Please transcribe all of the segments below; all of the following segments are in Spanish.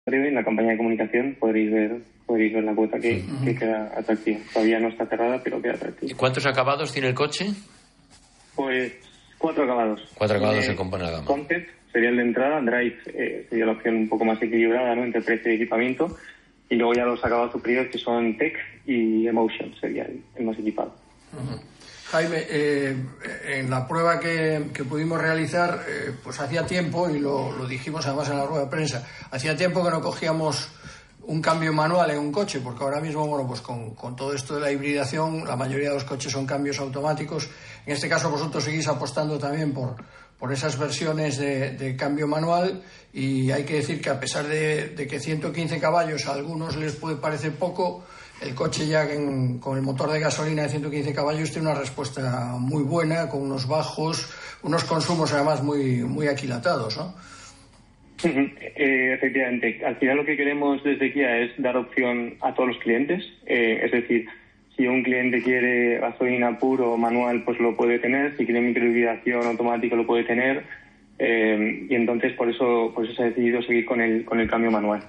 en la campaña de comunicación podréis ver la cuota que queda atractiva. Todavía no está cerrada, pero queda atractiva. ¿Y cuántos acabados tiene el coche? Pues 4 acabados. 4 acabados se compone la gama. Concept sería el de entrada, Drive sería la opción un poco más equilibrada, ¿no?, entre precio y equipamiento, y luego ya los acabados superiores, que son Tech y Emotion, sería el más equipado. Jaime, en la prueba que pudimos realizar, pues hacía tiempo, y lo dijimos además en la rueda de prensa, hacía tiempo que no cogíamos un cambio manual en un coche, porque ahora mismo, bueno, pues con todo esto de la hibridación, la mayoría de los coches son cambios automáticos. En este caso vosotros seguís apostando también por esas versiones de cambio manual, y hay que decir que a pesar de que 115 caballos a algunos les puede parecer poco, el coche ya con el motor de gasolina de 115 caballos tiene una respuesta muy buena, con unos bajos, unos consumos además muy aquilatados, ¿no? Efectivamente. Al final lo que queremos desde Kia es dar opción a todos los clientes. Es decir, si un cliente quiere gasolina puro o manual, pues lo puede tener. Si quiere microhibridación automática, lo puede tener. Y entonces por eso se ha decidido seguir con el cambio manual.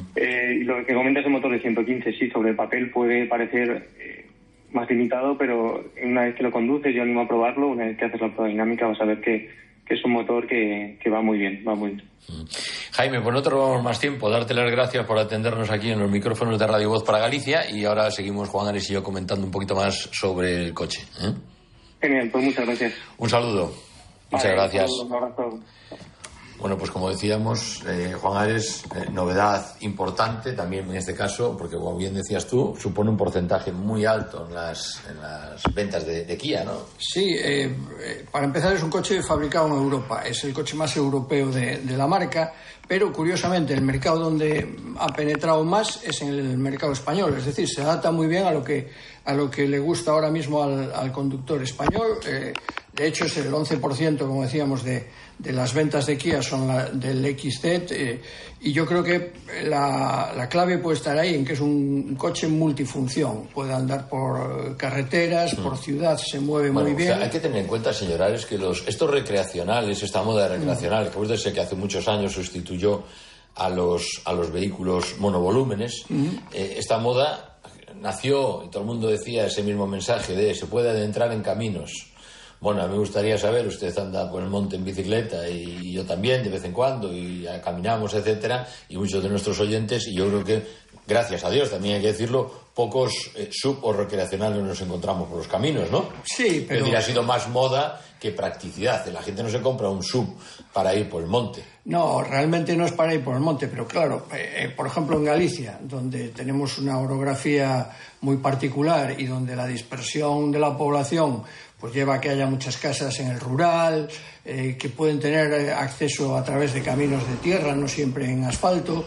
Y lo que comentas, el motor de 115, sí, sobre el papel puede parecer más limitado, pero una vez que lo conduces, yo animo a probarlo. Una vez que haces la prueba dinámica vas a ver que es un motor que va muy bien, Jaime, pues no te robamos más tiempo. Darte las gracias por atendernos aquí en los micrófonos de Radio Voz para Galicia, y ahora seguimos Juan Ares y yo comentando un poquito más sobre el coche. Genial, pues muchas gracias. Un saludo. Muchas gracias. Un abrazo. Bueno, pues como decíamos, Juan Ares, novedad importante también en este caso, porque como bien decías tú, supone un porcentaje muy alto en las ventas de Kia, ¿no? Sí, para empezar es un coche fabricado en Europa, es el coche más europeo de la marca, pero curiosamente el mercado donde ha penetrado más es en el mercado español, es decir, se adapta muy bien a lo que le gusta ahora mismo al conductor español. De hecho es el 11%, como decíamos, de las ventas de Kia son del XZ, y yo creo que la clave puede estar ahí, en que es un coche multifunción, puede andar por carreteras, por ciudad, se mueve muy bien. O sea, hay que tener en cuenta, señor Ares, que estos recreacionales, esta moda recreacional, que puede ser que hace muchos años sustituyó a los vehículos monovolúmenes, esta moda nació, y todo el mundo decía ese mismo mensaje de se puede adentrar en caminos. Bueno, a mí me gustaría saber, usted anda por el monte en bicicleta, y yo también de vez en cuando, y caminamos, etcétera, y muchos de nuestros oyentes, y yo creo que, gracias a Dios, también hay que decirlo, pocos sub o recreacionales nos encontramos por los caminos, ¿no? Sí, pero... Es decir, ha sido más moda que practicidad. La gente no se compra un sub para ir por el monte. No, realmente no es para ir por el monte, pero claro, por ejemplo en Galicia, donde tenemos una orografía muy particular y donde la dispersión de la población pues lleva a que haya muchas casas en el rural, que pueden tener acceso a través de caminos de tierra, no siempre en asfalto,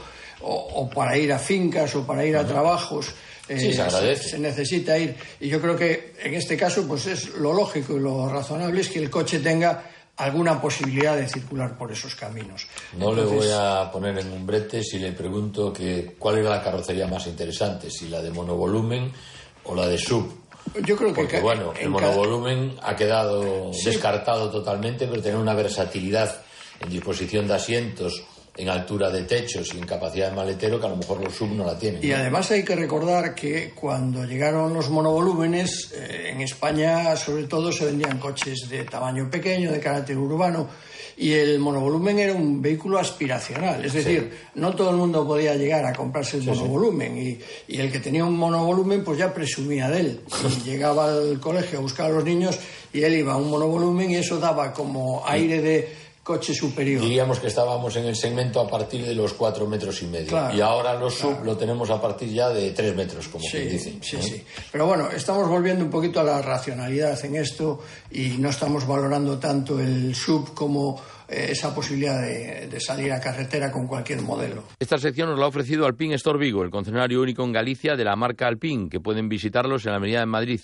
o para ir a fincas o para ir a trabajos. Sí, se necesita ir, y yo creo que en este caso pues es lo lógico y lo razonable es que el coche tenga alguna posibilidad de circular por esos caminos. No le voy a poner en un brete si le pregunto cuál era la carrocería más interesante, si la de monovolumen o la de sub. Yo creo que porque bueno, el monovolumen ha quedado descartado totalmente, pero tener una versatilidad en disposición de asientos, en altura de techos y en capacidad de maletero, que a lo mejor los sub no la tienen. Y además hay que recordar que cuando llegaron los monovolúmenes, en España sobre todo se vendían coches de tamaño pequeño, de carácter urbano, y el monovolumen era un vehículo aspiracional, es decir, no todo el mundo podía llegar a comprarse el monovolumen, y el que tenía un monovolumen pues ya presumía de él, y llegaba al colegio a buscar a los niños y él iba a un monovolumen, y eso daba como aire de coche superior. Diríamos que estábamos en el segmento a partir de los 4,5 metros. Claro, y ahora los sub lo tenemos a partir ya de 3 metros, como quien dice. Sí. Pero bueno, estamos volviendo un poquito a la racionalidad en esto, y no estamos valorando tanto el sub como esa posibilidad de salir a carretera con cualquier modelo. Esta sección nos la ha ofrecido Alpine Store Vigo, el concesionario único en Galicia de la marca Alpine, que pueden visitarlos en la Avenida de Madrid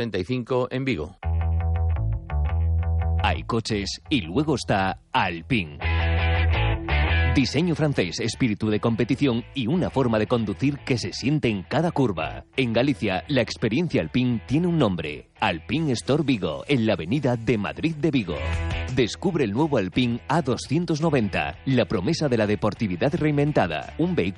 135 en Vigo. Hay coches y luego está Alpine. Diseño francés, espíritu de competición y una forma de conducir que se siente en cada curva. En Galicia, la experiencia Alpine tiene un nombre. Alpine Store Vigo, en la avenida de Madrid de Vigo. Descubre el nuevo Alpine A290, la promesa de la deportividad reinventada. Un vehículo